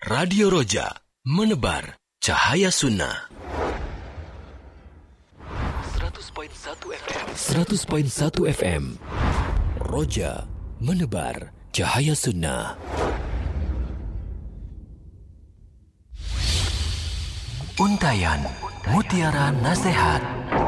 Radio Roja, menebar cahaya sunnah. 100.1 FM. Roja, menebar cahaya sunnah. Untayan Mutiara Nasihat.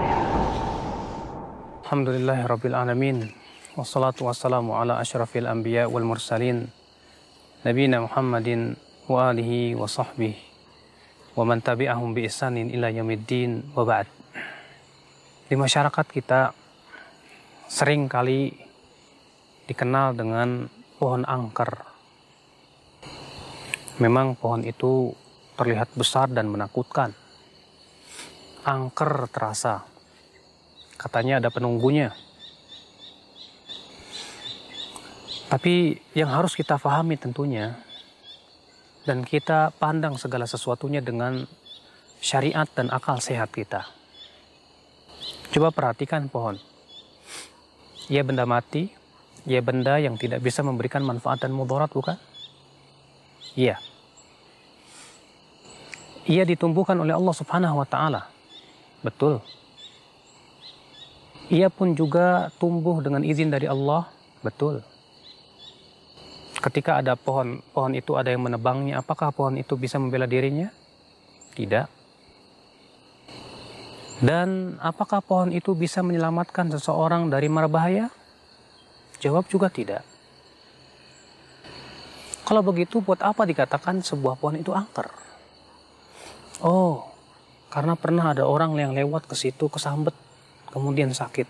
Alhamdulillahirabbil alamin. Wassalatu wassalamu ala asyrafil anbiya wal mursalin. Nabiyina Muhammadin wa alihi wa sahbihi wa man tabi'ahum bi ihsanin ila yaumiddin wa ba'd. Di masyarakat kita sering kali dikenal dengan pohon angker. Memang pohon itu terlihat besar dan menakutkan. Angker terasa. Katanya ada penunggunya. Tapi yang harus kita pahami tentunya, dan kita pandang segala sesuatunya dengan syariat dan akal sehat kita. Coba perhatikan pohon. Ia benda mati, ia benda yang tidak bisa memberikan manfaat dan mudarat, bukan? Iya. Ia ditumbuhkan oleh Allah Subhanahu wa Ta'ala. Betul. Ia pun juga tumbuh dengan izin dari Allah. Betul. Ketika ada pohon itu ada yang menebangnya, apakah pohon itu bisa membela dirinya? Tidak. Dan apakah pohon itu bisa menyelamatkan seseorang dari mara bahaya? Jawab juga tidak. Kalau begitu, buat apa dikatakan sebuah pohon itu angker? Oh, karena pernah ada orang yang lewat ke situ, kesambet, kemudian sakit.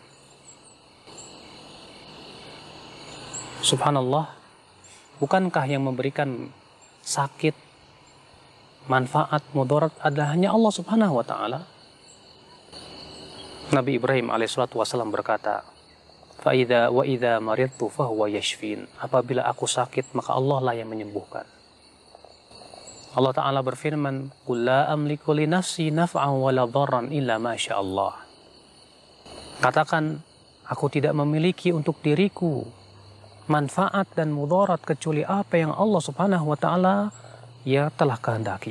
Subhanallah. Bukankah yang memberikan sakit, manfaat, mudarat adalah hanya Allah Subhanahu wa Ta'ala? Nabi Ibrahim alaihissalatu wassalam berkata, "Fa'idha wa idha maridtu fahuwa yashfin." Apabila aku sakit, maka Allah lah yang menyembuhkan. Allah Ta'ala berfirman, "Qul la amliku li nafsi naf'an wa la dharran illa ma syaa Allah." Katakan, aku tidak memiliki untuk diriku manfaat dan mudarat kecuali apa yang Allah Subhanahu wa Ta'ala ya telah kehendaki.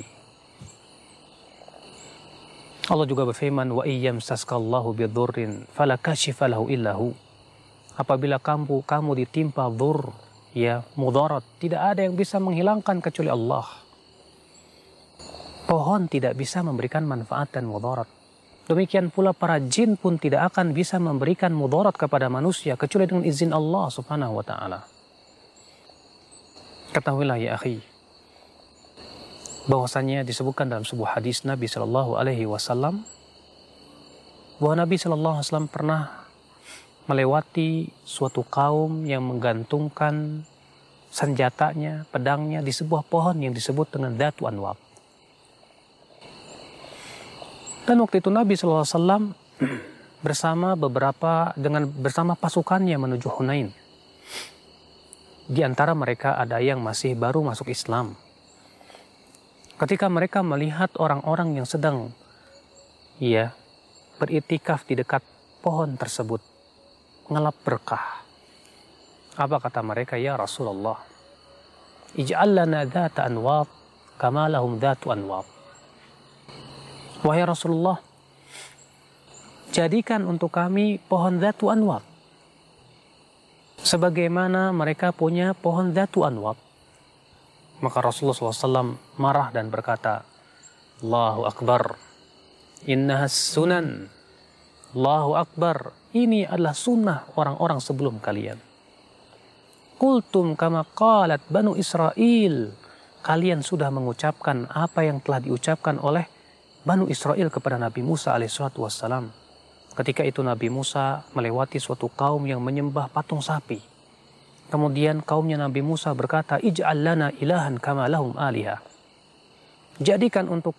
Allah juga berfirman, "Wa iyyamsaskallahu bidurrin fala kashifa lahu illa hu." Apabila kamu ditimpa dzur, ya mudarat, tidak ada yang bisa menghilangkan kecuali Allah. Pohon tidak bisa memberikan manfaat dan mudarat. Demikian pula para jin pun tidak akan bisa memberikan mudarat kepada manusia kecuali dengan izin Allah Subhanahu wa Ta'ala. Ketahuilah ya akhi, bahwasanya disebutkan dalam sebuah hadis Nabi sallallahu alaihi wasallam bahwa Nabi sallallahu alaihi wasallam pernah melewati suatu kaum yang menggantungkan senjatanya, pedangnya di sebuah pohon yang disebut dengan Dzatu Anwab. Dan waktu itu Nabi SAW bersama pasukannya menuju Hunain. Di antara mereka ada yang masih baru masuk Islam. Ketika mereka melihat orang-orang yang sedang beriktikaf di dekat pohon tersebut, ngelap berkah. Apa kata mereka? "Ya Rasulullah, ij'al lana dzata anwab kama lahum dzatu anwab." Wahai Rasulullah, jadikan untuk kami pohon Dzatu Anwab sebagaimana mereka punya pohon Dzatu Anwab. Maka Rasulullah SAW marah dan berkata, "Allahu Akbar, innahas sunan. Allahu Akbar, ini adalah sunnah orang-orang sebelum kalian. Qultum kama qalat Banu Israel." Kalian sudah mengucapkan apa yang telah diucapkan oleh Banu Israel kepada Nabi Musa alaihissalatu wassalam. Ketika itu Nabi Musa melewati suatu kaum yang menyembah patung sapi. Kemudian kaumnya Nabi Musa berkata, "Ij'al lana ilahan kama lahum aliha." Jadikan untuk